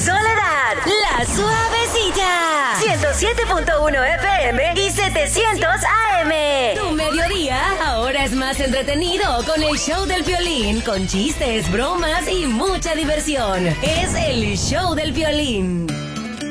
Soledad, la suavecilla. 107.1 FM y 700 AM. Tu mediodía ahora es más entretenido con el show del Piolín, con chistes, bromas y mucha diversión. Es el show del Piolín.